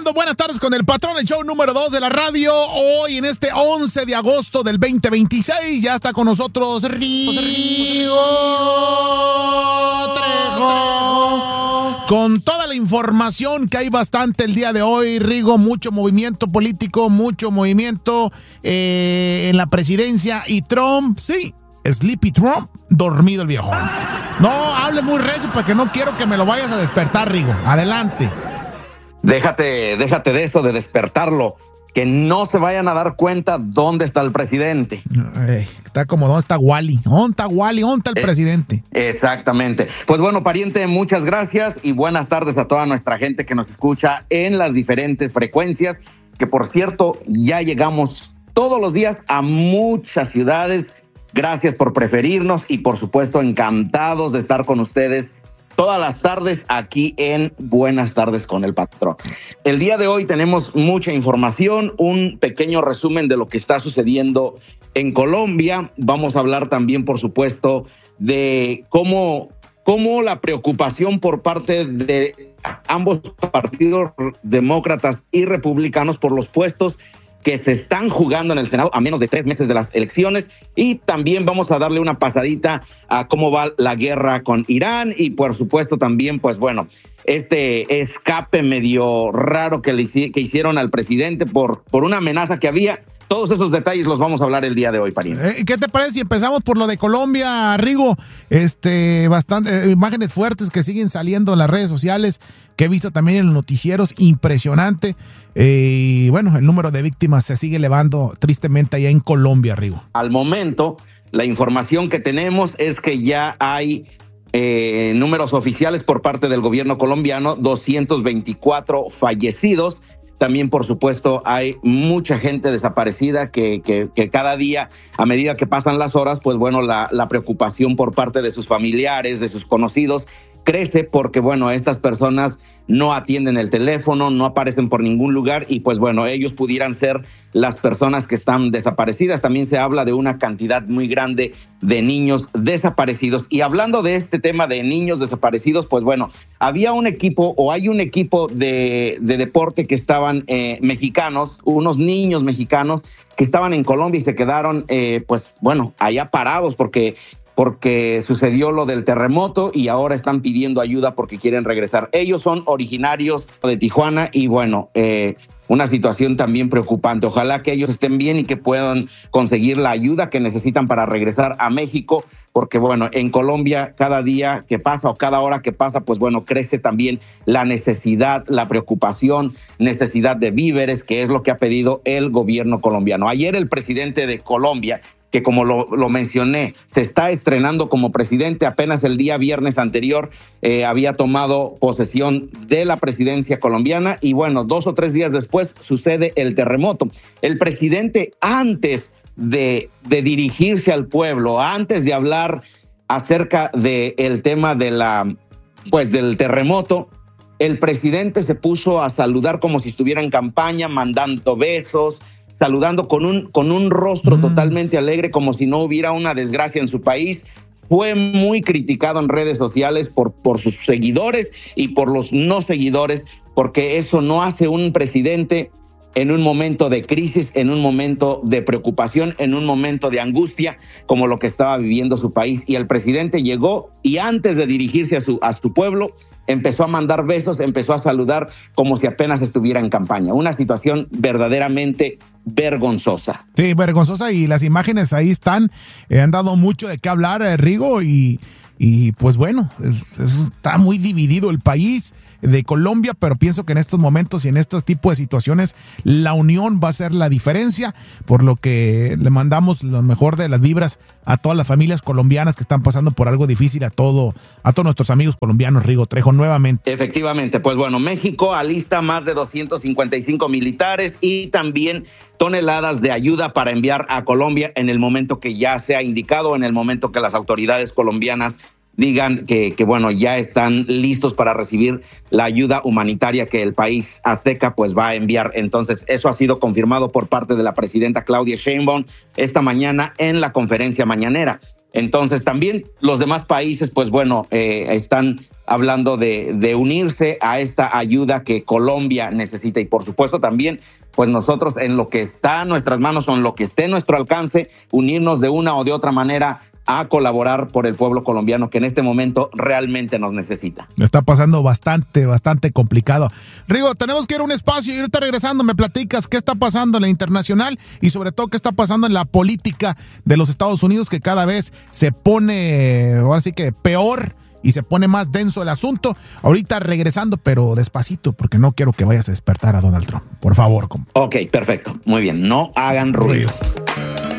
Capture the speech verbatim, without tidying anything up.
escuchando Buenas Tardes con el Patrón, el show número dos de la radio. Hoy, en este once de agosto del veinte veintiséis, ya está con nosotros Rigo Trejo. Con toda la información que hay bastante el día de hoy, Rigo, mucho movimiento político, mucho movimiento eh, en la presidencia. Y Trump, sí, Sleepy Trump, dormido el viejo. No, hable muy recio porque no quiero que me lo vayas a despertar, Rigo. Adelante. Déjate, déjate de eso, de despertarlo. Que no se vayan a dar cuenta dónde está el presidente. Ay, está como dónde está Wally. ¿Dónde está Wally? ¿Dónde está el eh, presidente? Exactamente. Pues bueno, pariente, muchas gracias y buenas tardes a toda nuestra gente que nos escucha en las diferentes frecuencias. Que por cierto, ya llegamos todos los días a muchas ciudades. Gracias por preferirnos y por supuesto encantados de estar con ustedes todas las tardes aquí en Buenas Tardes con el Patrón. El día de hoy tenemos mucha información, un pequeño resumen de lo que está sucediendo en Colombia. Vamos a hablar también, por supuesto, de cómo, cómo la preocupación por parte de ambos partidos, demócratas y republicanos, por los puestos que se están jugando en el Senado a menos de tres meses de las elecciones. Y también vamos a darle una pasadita a cómo va la guerra con Irán y por supuesto también, pues bueno, este escape medio raro que le que hicieron al presidente por, por una amenaza que había. Todos esos detalles los vamos a hablar el día de hoy, pariente. ¿Qué te parece si empezamos por lo de Colombia, Rigo? Este, bastante, eh, imágenes fuertes que siguen saliendo en las redes sociales, que he visto también en los noticieros, impresionante. Eh, y bueno, el número de víctimas se sigue elevando tristemente allá en Colombia, Rigo. Al momento, la información que tenemos es que ya hay eh, números oficiales por parte del gobierno colombiano, doscientos veinticuatro fallecidos. También, por supuesto, hay mucha gente desaparecida que, que, que cada día, a medida que pasan las horas, pues bueno, la, la preocupación por parte de sus familiares, de sus conocidos, crece porque, bueno, estas personas no atienden el teléfono, no aparecen por ningún lugar y, pues bueno, ellos pudieran ser las personas que están desaparecidas. También se habla de una cantidad muy grande de niños desaparecidos. Y hablando de este tema de niños desaparecidos, pues bueno, había un equipo o hay un equipo de, de deporte que estaban eh, mexicanos, unos niños mexicanos que estaban en Colombia y se quedaron, eh, pues bueno, allá parados porque... porque sucedió lo del terremoto y ahora están pidiendo ayuda porque quieren regresar. Ellos son originarios de Tijuana y bueno, eh, una situación también preocupante. Ojalá que ellos estén bien y que puedan conseguir la ayuda que necesitan para regresar a México, porque bueno, en Colombia cada día que pasa o cada hora que pasa, pues bueno, crece también la necesidad, la preocupación, necesidad de víveres, que es lo que ha pedido el gobierno colombiano. Ayer el presidente de Colombia, que como lo, lo mencioné, se está estrenando como presidente. Apenas el día viernes anterior eh, había tomado posesión de la presidencia colombiana y bueno, dos o tres días después sucede el terremoto. El presidente, antes de, de dirigirse al pueblo, antes de hablar acerca del tema de la, pues, del terremoto, el presidente se puso a saludar como si estuviera en campaña, mandando besos, saludando con un, con un rostro mm. totalmente alegre, como si no hubiera una desgracia en su país. Fue muy criticado en redes sociales por, por sus seguidores y por los no seguidores, porque eso no hace un presidente en un momento de crisis, en un momento de preocupación, en un momento de angustia, como lo que estaba viviendo su país. Y el presidente llegó y antes de dirigirse a su, a su pueblo, empezó a mandar besos, empezó a saludar como si apenas estuviera en campaña. Una situación verdaderamente vergonzosa. Sí, vergonzosa, y las imágenes ahí están, eh, han dado mucho de qué hablar, eh, Rigo, y, y pues bueno, es, es, está muy dividido el país de Colombia, pero pienso que en estos momentos y en estos tipos de situaciones la unión va a ser la diferencia, por lo que le mandamos lo mejor de las vibras a todas las familias colombianas que están pasando por algo difícil, a todo, a todos nuestros amigos colombianos, Rigo Trejo, nuevamente. Efectivamente, pues bueno, México alista más de doscientos cincuenta y cinco militares y también toneladas de ayuda para enviar a Colombia en el momento que ya sea indicado, en el momento que las autoridades colombianas digan que, que bueno, ya están listos para recibir la ayuda humanitaria que el país azteca pues va a enviar. Entonces, eso ha sido confirmado por parte de la presidenta Claudia Sheinbaum esta mañana en la conferencia mañanera. Entonces también los demás países, pues bueno, eh, están hablando de, de unirse a esta ayuda que Colombia necesita y por supuesto también, pues nosotros en lo que está en nuestras manos o en lo que esté en nuestro alcance, unirnos de una o de otra manera a colaborar por el pueblo colombiano que en este momento realmente nos necesita. Está pasando bastante, bastante complicado. Rigo, tenemos que ir a un espacio y ahorita regresando me platicas qué está pasando en la internacional y sobre todo qué está pasando en la política de los Estados Unidos, que cada vez se pone, ahora sí que peor y se pone más denso el asunto. Ahorita regresando, pero despacito, porque no quiero que vayas a despertar a Donald Trump. Por favor. Ok, perfecto. Muy bien. No hagan ruido. ruido.